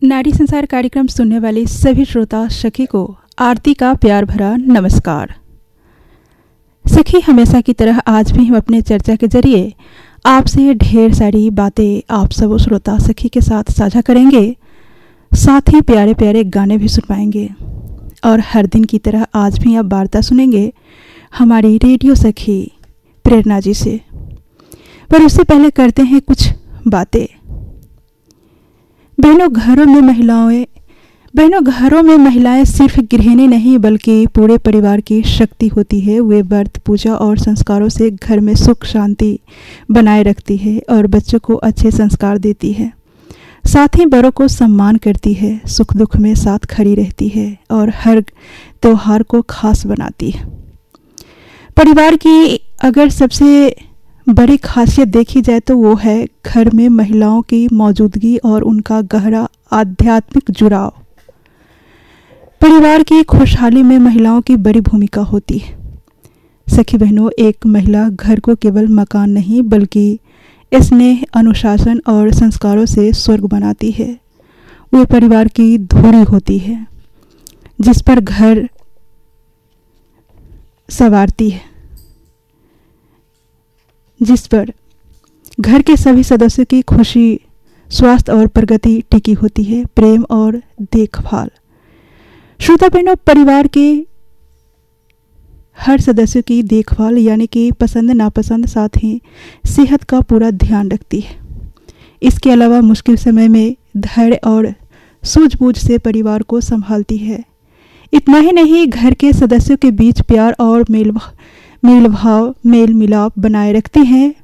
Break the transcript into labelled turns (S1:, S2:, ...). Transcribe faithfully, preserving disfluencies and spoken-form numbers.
S1: नारी संसार कार्यक्रम सुनने वाले सभी श्रोता सखी को आरती का प्यार भरा नमस्कार। सखी, हमेशा की तरह आज भी हम अपने चर्चा के जरिए आपसे ढेर सारी बातें आप सब श्रोता सखी के साथ साझा करेंगे, साथ ही प्यारे प्यारे गाने भी सुन पाएंगे। और हर दिन की तरह आज भी आप वार्ता सुनेंगे हमारी रेडियो सखी प्रेरणा जी से। पर उससे पहले करते हैं कुछ बातें। बहनों, घरों में महिलाएं बहनों घरों में महिलाएं सिर्फ गृहिणी नहीं बल्कि पूरे परिवार की शक्ति होती है। वे व्रत, पूजा और संस्कारों से घर में सुख शांति बनाए रखती है और बच्चों को अच्छे संस्कार देती है। साथ ही बड़ों को सम्मान करती है, सुख दुख में साथ खड़ी रहती है और हर त्योहार को खास बनाती है। परिवार की अगर सबसे बड़ी खासियत देखी जाए तो वो है घर में महिलाओं की मौजूदगी और उनका गहरा आध्यात्मिक जुड़ाव। परिवार की खुशहाली में महिलाओं की बड़ी भूमिका होती है। सखी बहनों, एक महिला घर को केवल मकान नहीं बल्कि स्नेह, अनुशासन और संस्कारों से स्वर्ग बनाती है। वो परिवार की धुरी होती है जिस पर घर संवारती है, जिस पर घर के सभी सदस्यों की खुशी, स्वास्थ्य और प्रगति टिकी होती है। प्रेम और देखभाल। श्रोता बहनों, परिवार के हर सदस्य की देखभाल यानी कि पसंद नापसंद, साथ ही सेहत का पूरा ध्यान रखती है। इसके अलावा मुश्किल समय में धैर्य और सूझबूझ से परिवार को संभालती है। इतना ही नहीं, घर के सदस्यों के बीच प्यार और मेल मेल भाव मेल मिलाप बनाए रखती हैं।